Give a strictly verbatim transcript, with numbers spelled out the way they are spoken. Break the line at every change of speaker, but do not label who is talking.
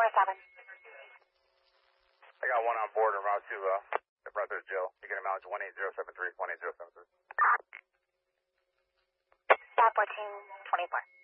four seven.
I got one on board en route to uh, the brother's Jill. You get a mileage one eight zero seven three, one eight zero seven three.
Stop fourteen twenty-four.